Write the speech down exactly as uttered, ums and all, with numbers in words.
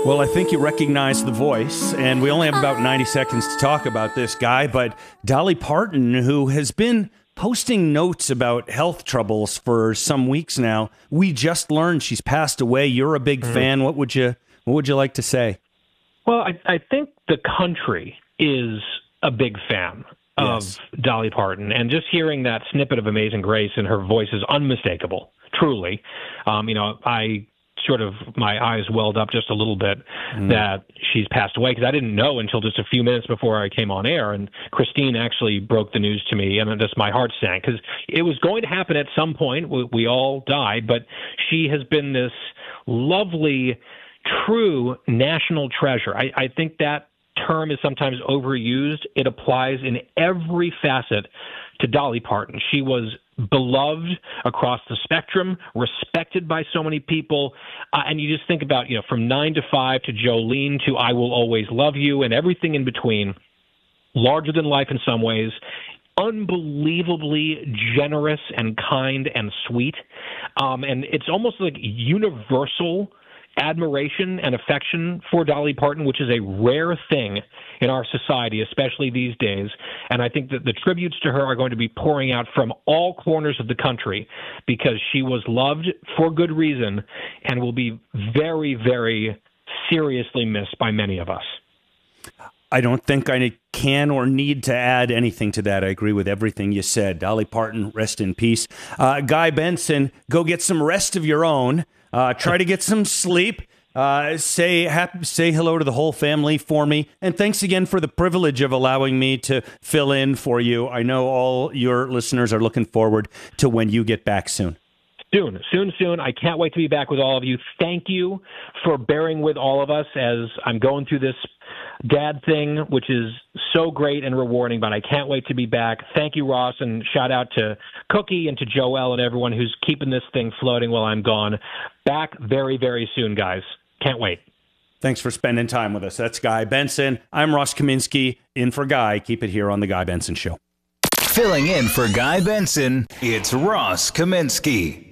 Well, I think you recognize the voice, and we only have about ninety seconds to talk about this guy, but Dolly Parton, who has been posting notes about health troubles for some weeks now, we just learned she's passed away. You're a big mm. fan. What would you what would you like to say? Well, I, I think the country is a big fan of yes. Dolly Parton, and just hearing that snippet of Amazing Grace and her voice is unmistakable, truly. Um, you know, I sort of, my eyes welled up just a little bit mm. that she's passed away, because I didn't know until just a few minutes before I came on air, and Christine actually broke the news to me, and just my heart sank, because it was going to happen at some point. We, we all died, but she has been this lovely, true national treasure. I, I think that term is sometimes overused. It applies in every facet to Dolly Parton. She was beloved across the spectrum, respected by so many people. Uh, and you just think about, you know, from nine to five to Jolene to I Will Always Love You and everything in between. Larger than life in some ways. Unbelievably generous and kind and sweet. Um, and it's almost like universal admiration and affection for Dolly Parton, which is a rare thing in our society, especially these days. And I think that the tributes to her are going to be pouring out from all corners of the country, because she was loved for good reason and will be very, very seriously missed by many of us. I don't think I can or need to add anything to that. I agree with everything you said. Dolly Parton, rest in peace. Uh, Guy Benson, go get some rest of your own. Uh, try to get some sleep. Uh, say happy, say hello to the whole family for me. And thanks again for the privilege of allowing me to fill in for you. I know all your listeners are looking forward to when you get back soon. Soon, soon, soon. I can't wait to be back with all of you. Thank you for bearing with all of us as I'm going through this dad thing, which is so great and rewarding, but I can't wait to be back. Thank you, Ross, and shout out to Cookie and to Joelle and everyone who's keeping this thing floating while I'm gone. Back very, very soon, guys. Can't wait. Thanks for spending time with us. That's Guy Benson. I'm Ross Kaminsky, in for Guy. Keep it here on The Guy Benson Show. Filling in for Guy Benson, it's Ross Kaminsky.